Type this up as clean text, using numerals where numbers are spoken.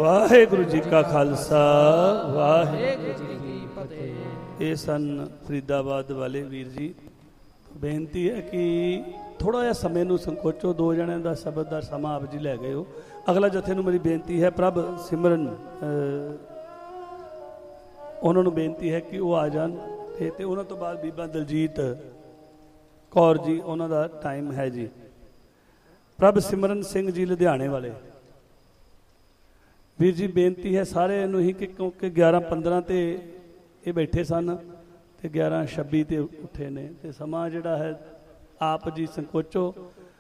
ਵਾਹਿਗੁਰੂ ਜੀ ਕਾ ਖਾਲਸਾ ਵਾਹਿਗੁਰੂ ਜੀ ਕੀ ਫਤਿਹ। ਇਹ ਸਨ ਫਰੀਦਾਬਾਦ ਵਾਲੇ ਵੀਰ ਜੀ। ਬੇਨਤੀ ਹੈ ਕਿ ਥੋੜ੍ਹਾ ਜਿਹਾ ਸਮੇਂ ਨੂੰ ਸੰਕੋਚੋ। 2 ਜਣਿਆਂ ਦਾ ਸ਼ਬਦ ਦਾ ਸਮਾਂ ਆਪ ਜੀ ਲੈ ਗਏ ਹੋ। ਅਗਲਾ ਜਥੇ ਨੂੰ ਮੇਰੀ ਬੇਨਤੀ ਹੈ, ਪ੍ਰਭ ਸਿਮਰਨ ਉਹਨਾਂ ਨੂੰ ਬੇਨਤੀ ਹੈ ਕਿ ਉਹ ਆ ਜਾਣ ਤੇ ਉਹਨਾਂ ਤੋਂ ਬਾਅਦ ਬੀਬਾ ਦਲਜੀਤ ਕੌਰ ਜੀ, ਉਹਨਾਂ ਦਾ ਟਾਈਮ ਹੈ ਜੀ। ਪ੍ਰਭ ਸਿਮਰਨ ਸਿੰਘ ਜੀ ਲੁਧਿਆਣੇ ਵਾਲੇ ਵੀਰ ਜੀ, ਬੇਨਤੀ ਹੈ ਸਾਰੇ ਨੂੰ ਹੀ ਕਿ ਕਿਉਂਕਿ 11:15 ਤੇ ਇਹ ਬੈਠੇ ਸਨ ਤੇ 11:26 ਤੇ ਉੱਠੇ ਨੇ, ਤੇ ਸਮਾਂ ਜਿਹੜਾ ਹੈ ਆਪ ਜੀ ਸੰਕੋਚੋ